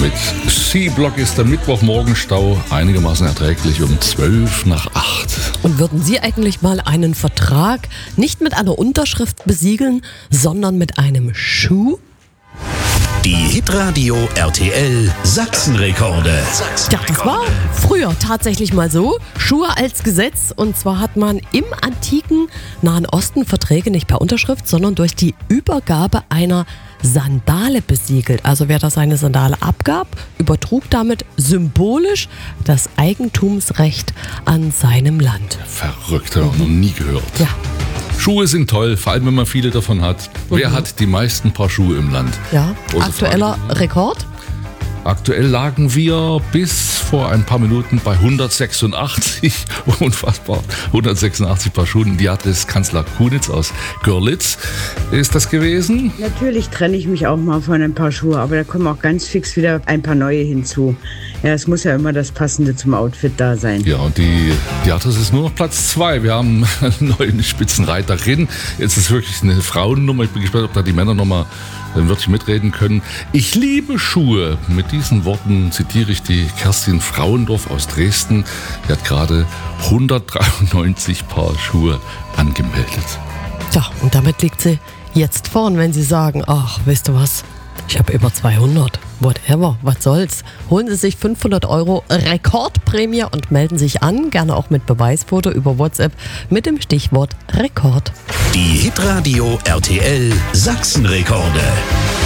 Mit C-Block ist der Mittwochmorgenstau einigermaßen erträglich um 7:55. Und würden Sie eigentlich mal einen Vertrag nicht mit einer Unterschrift besiegeln, sondern mit einem Schuh? Die Hitradio RTL Sachsenrekorde. Ja, das war früher tatsächlich mal so. Schuhe als Gesetz. Und zwar hat man im antiken Nahen Osten Verträge nicht per Unterschrift, sondern durch die Übergabe einer Sandale besiegelt. Also wer da seine Sandale abgab, übertrug damit symbolisch das Eigentumsrecht an seinem Land. Verrückt, habe ich noch nie gehört. Ja. Schuhe sind toll, vor allem wenn man viele davon hat. Wer hat die meisten Paar Schuhe im Land? Ja, Große aktueller Frage. Rekord? Aktuell lagen wir bis vor ein paar Minuten bei 186, unfassbar, 186 Paar Schuhen. Die hat es Kanzler Kunitz aus Görlitz. Ist das gewesen? Natürlich trenne ich mich auch mal von ein paar Schuhe, aber da kommen auch ganz fix wieder ein paar neue hinzu. Ja, es muss ja immer das Passende zum Outfit da sein. Ja, und die Adresse ist nur noch Platz 2. Wir haben eine neue Spitzenreiterin. Jetzt ist wirklich eine Frauennummer. Ich bin gespannt, ob da die Männer nochmal wirklich mitreden können. Ich liebe Schuhe. Mit diesen Worten zitiere ich die Kerstin Frauendorf aus Dresden. Die hat gerade 193 Paar Schuhe angemeldet. Ja, und damit liegt sie jetzt vorn, wenn Sie sagen, ach, weißt du was, ich habe über 200. Whatever, was soll's. Holen Sie sich 500 € Rekordprämie und melden sich an, gerne auch mit Beweisfoto über WhatsApp mit dem Stichwort Rekord. Die Hitradio RTL Sachsenrekorde.